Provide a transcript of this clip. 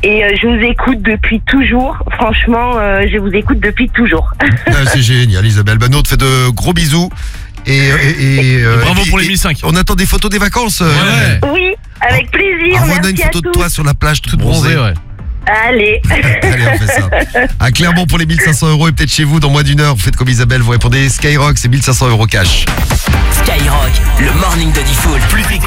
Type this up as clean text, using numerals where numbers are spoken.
Et je vous écoute depuis toujours. Franchement, je vous écoute depuis toujours. C'est génial, Isabelle. Nous, on te fait de gros bisous. Et bravo pour les 1005. On attend des photos des vacances. Ouais. Oui, avec plaisir. Envoie-nous Merci une à photo de tous. toi sur la plage, toute Bronzé, bronzée. ouais. Allez. Allez, on fait ça. À Clermont pour les 1500 € et peut-être chez vous dans moins d'une heure. Vous faites comme Isabelle, vous répondez Skyrock, c'est 1500 € cash. Skyrock, le morning de Diffoul.